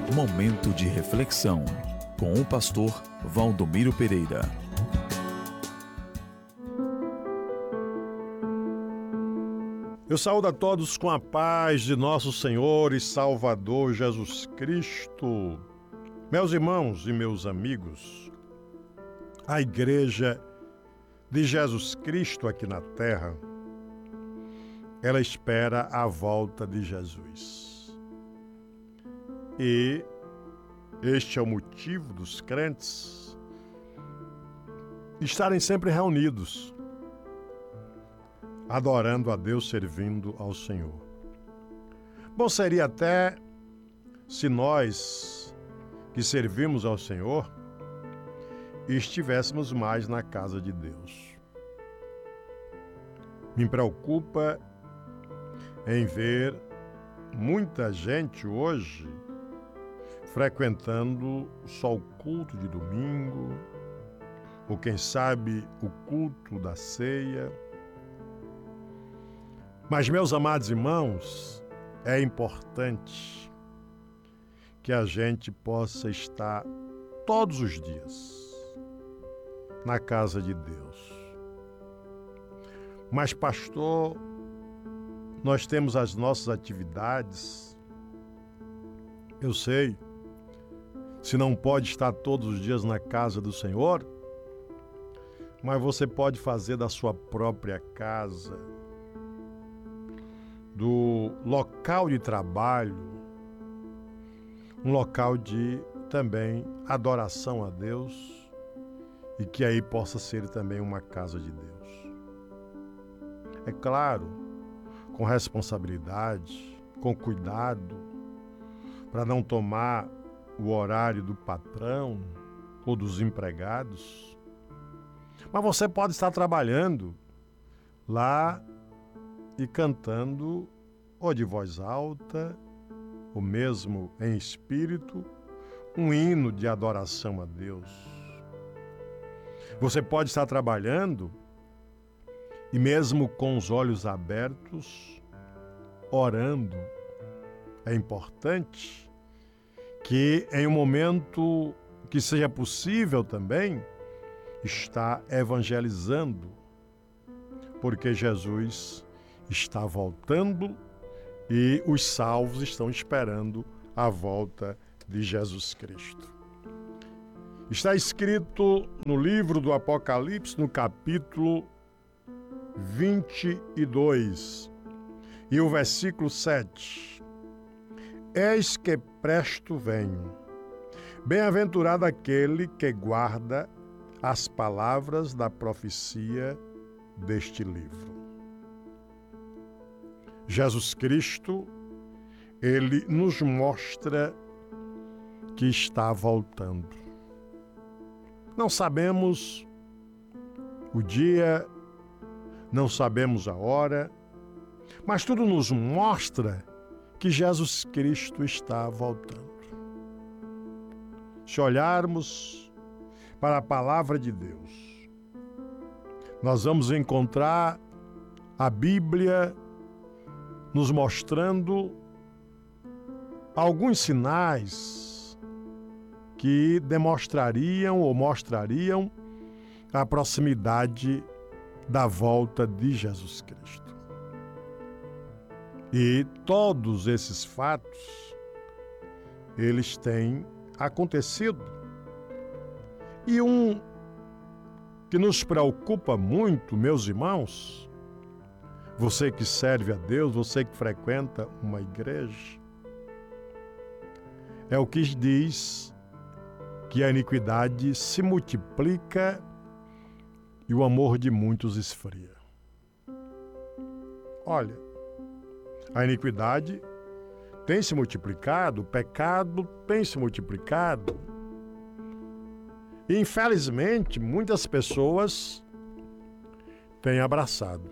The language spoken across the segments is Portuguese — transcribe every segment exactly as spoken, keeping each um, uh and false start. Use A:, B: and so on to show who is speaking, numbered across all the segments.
A: Momento de reflexão com o pastor Valdomiro Pereira.
B: Eu saúdo a todos com a paz de nosso Senhor e Salvador Jesus Cristo. Meus irmãos e meus amigos, a Igreja de Jesus Cristo aqui na Terra, ela espera a volta de Jesus. E este é o motivo dos crentes estarem sempre reunidos, adorando a Deus, servindo ao Senhor. Bom seria até se nós que servimos ao Senhor estivéssemos mais na casa de Deus. Me preocupa em ver muita gente hoje frequentando só o culto de domingo, ou quem sabe o culto da ceia. Mas, meus amados irmãos, é importante que a gente possa estar todos os dias na casa de Deus. Mas, pastor, nós temos as nossas atividades. Eu sei, se não pode estar todos os dias na casa do Senhor, mas você pode fazer da sua própria casa, do local de trabalho, um local de também adoração a Deus, e que aí possa ser também uma casa de Deus. É claro, com responsabilidade, com cuidado, para não tomar o horário do patrão ou dos empregados. Mas você pode estar trabalhando lá e cantando, ou de voz alta, ou mesmo em espírito, um hino de adoração a Deus. Você pode estar trabalhando e mesmo com os olhos abertos, orando. É importante que em um momento que seja possível também estar evangelizando, porque Jesus está voltando e os salvos estão esperando a volta de Jesus Cristo. Está escrito no livro do Apocalipse, no capítulo vinte e dois, e o versículo sete. Eis que presto venho. Bem-aventurado aquele que guarda as palavras da profecia deste livro. Jesus Cristo, ele nos mostra que está voltando. Não sabemos o dia, não sabemos a hora, mas tudo nos mostra que Jesus Cristo está voltando. Se olharmos para a palavra de Deus, nós vamos encontrar a Bíblia nos mostrando alguns sinais que demonstrariam ou mostrariam a proximidade da volta de Jesus Cristo. E todos esses fatos, eles têm acontecido. E um que nos preocupa muito, meus irmãos, você que serve a Deus, você que frequenta uma igreja, é o que diz que a iniquidade se multiplica e o amor de muitos esfria. Olha, a iniquidade tem se multiplicado, o pecado tem se multiplicado. E, infelizmente, muitas pessoas têm abraçado.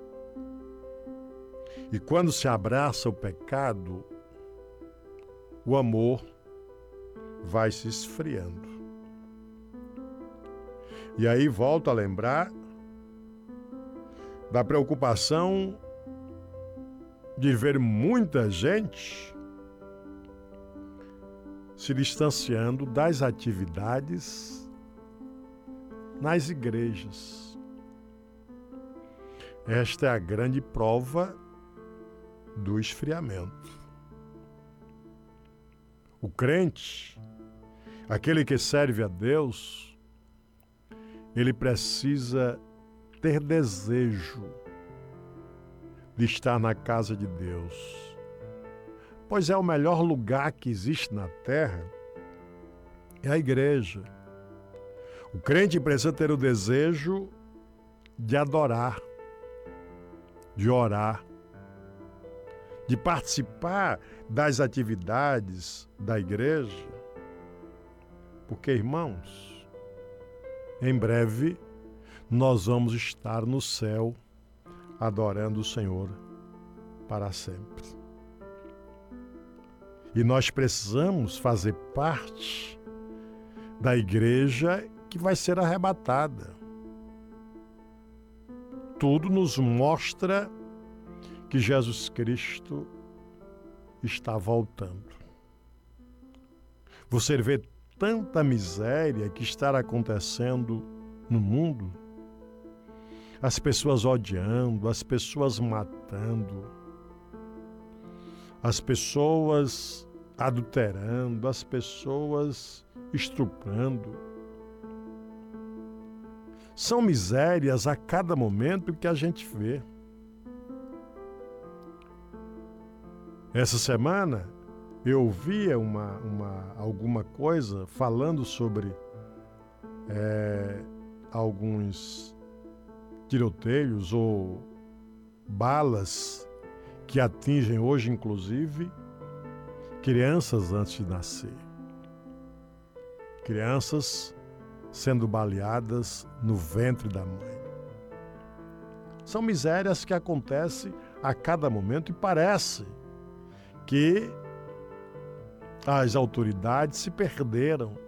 B: E quando se abraça o pecado, o amor vai se esfriando. E aí volto a lembrar da preocupação de ver muita gente se distanciando das atividades nas igrejas. Esta é a grande prova do esfriamento. O crente, aquele que serve a Deus, ele precisa ter desejo de estar na casa de Deus, pois é o melhor lugar que existe na terra, é a igreja. O crente precisa ter o desejo de adorar, de orar, de participar das atividades da igreja, porque, irmãos, em breve nós vamos estar no céu adorando o Senhor para sempre. E nós precisamos fazer parte da igreja que vai ser arrebatada. Tudo nos mostra que Jesus Cristo está voltando. Você vê tanta miséria que está acontecendo no mundo, as pessoas odiando, as pessoas matando, as pessoas adulterando, as pessoas estuprando. São misérias a cada momento que a gente vê. Essa semana eu ouvia uma, uma, alguma coisa falando sobre é, alguns tiroteios ou balas que atingem hoje, inclusive, crianças antes de nascer. Crianças sendo baleadas no ventre da mãe. São misérias que acontecem a cada momento e parece que as autoridades se perderam.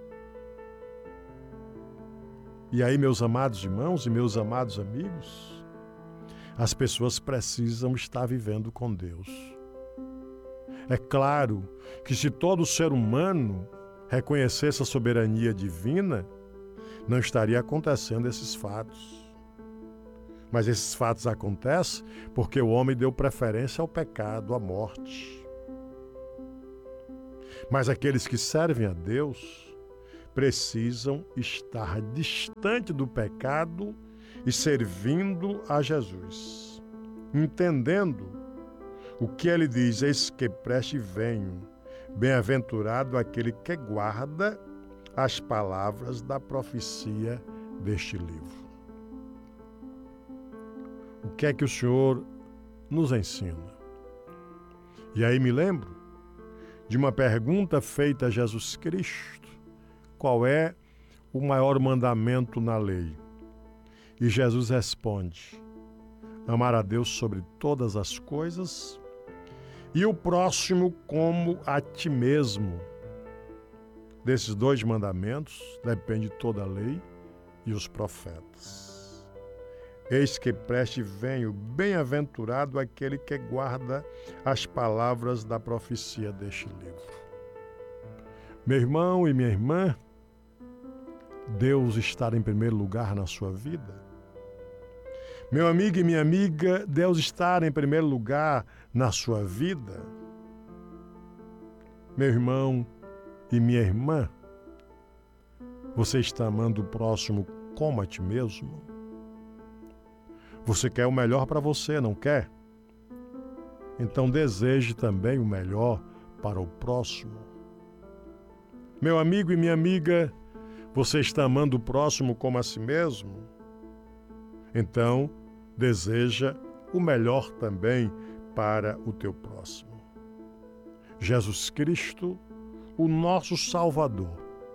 B: E aí, meus amados irmãos e meus amados amigos, as pessoas precisam estar vivendo com Deus. É claro que se todo ser humano reconhecesse a soberania divina, não estaria acontecendo esses fatos. Mas esses fatos acontecem porque o homem deu preferência ao pecado, à morte. Mas aqueles que servem a Deus precisam estar distante do pecado e servindo a Jesus, entendendo o que ele diz: eis que preste e venho, bem-aventurado aquele que guarda as palavras da profecia deste livro. O que é que o Senhor nos ensina? E aí me lembro de uma pergunta feita a Jesus Cristo: qual é o maior mandamento na lei? E Jesus responde: amar a Deus sobre todas as coisas e o próximo como a ti mesmo. Desses dois mandamentos depende toda a lei e os profetas. Eis que preste e venho, bem-aventurado aquele que guarda as palavras da profecia deste livro. Meu irmão e minha irmã, Deus está em primeiro lugar na sua vida? Meu amigo e minha amiga, Deus está em primeiro lugar na sua vida? Meu irmão e minha irmã, você está amando o próximo como a ti mesmo? Você quer o melhor para você, não quer? Então deseje também o melhor para o próximo. Meu amigo e minha amiga, você está amando o próximo como a si mesmo? Então deseja o melhor também para o teu próximo. Jesus Cristo, o nosso Salvador,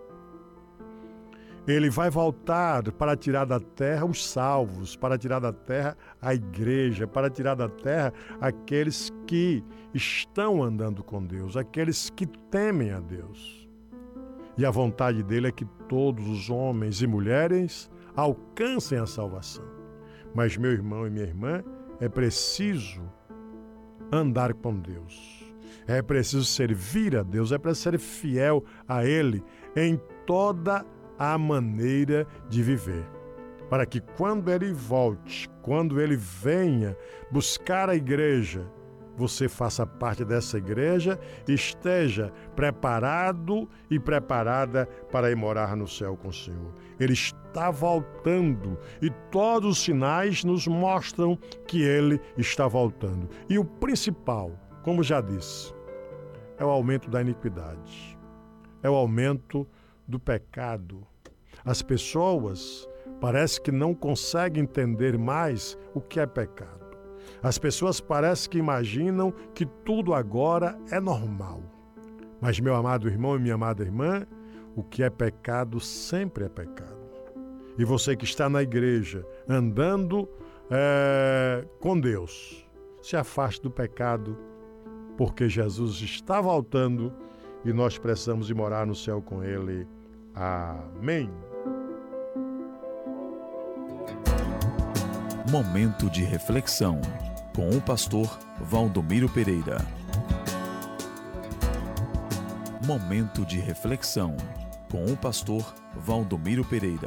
B: Ele vai voltar para tirar da terra os salvos, para tirar da terra a igreja, para tirar da terra aqueles que estão andando com Deus, aqueles que temem a Deus. E a vontade dele é que todos os homens e mulheres alcancem a salvação. Mas, meu irmão e minha irmã, é preciso andar com Deus. É preciso servir a Deus, é preciso ser fiel a Ele em toda a maneira de viver. Para que quando Ele volte, quando Ele venha buscar a igreja, você faça parte dessa igreja e esteja preparado e preparada para ir morar no céu com o Senhor. Ele está voltando e todos os sinais nos mostram que Ele está voltando. E o principal, como já disse, é o aumento da iniquidade, é o aumento do pecado. As pessoas parece que não conseguem entender mais o que é pecado. As pessoas parecem que imaginam que tudo agora é normal. Mas, meu amado irmão e minha amada irmã, o que é pecado sempre é pecado. E você que está na igreja, andando é, com Deus, se afaste do pecado, porque Jesus está voltando e nós precisamos ir morar no céu com Ele. Amém.
A: Momento de reflexão com o pastor Valdomiro Pereira. Momento de reflexão com o pastor Valdomiro Pereira.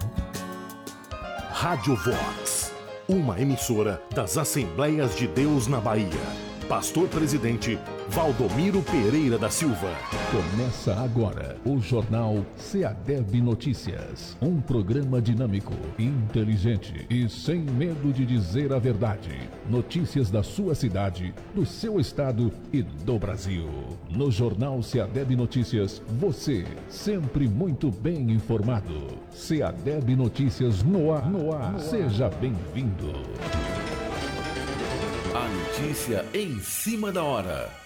C: Rádio Vox, uma emissora das Assembleias de Deus na Bahia. Pastor Presidente Valdomiro Pereira da Silva.
D: Começa agora o Jornal SEADEB Notícias. Um programa dinâmico, inteligente e sem medo de dizer a verdade. Notícias da sua cidade, do seu estado e do Brasil. No Jornal SEADEB Notícias, você sempre muito bem informado. SEADEB Notícias no ar. No ar. Seja bem-vindo.
C: A notícia em cima da hora.